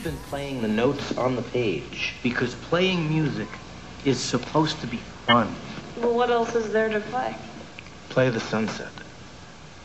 You've been playing the notes on the page. Because playing music is supposed to be fun. Well, what else is there to play? Play the sunset.